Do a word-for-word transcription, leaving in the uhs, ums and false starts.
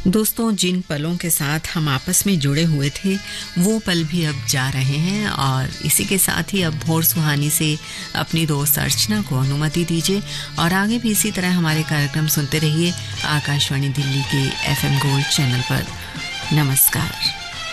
दोस्तों, जिन पलों के साथ हम आपस में जुड़े हुए थे वो पल भी अब जा रहे हैं और इसी के साथ ही अब भोर सुहानी से अपनी दोस्त अर्चना को अनुमति दीजिए और आगे भी इसी तरह हमारे कार्यक्रम सुनते रहिए आकाशवाणी दिल्ली के एफएम गोल्ड चैनल पर। नमस्कार।